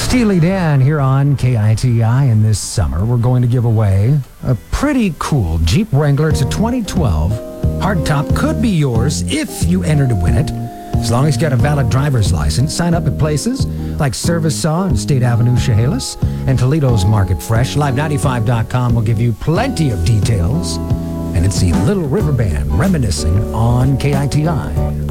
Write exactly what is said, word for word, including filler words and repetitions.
Steely Dan here on K I T I, and this summer we're going to give away a pretty cool Jeep Wrangler. It's a twenty twelve hardtop. Could be yours if you enter to win it. As long as you got a valid driver's license, sign up at places like Service Saw and State Avenue Chehalis and Toledo's Market Fresh. Live ninety-five dot com will give you plenty of details. And it's the Little River Band reminiscing on K I T I.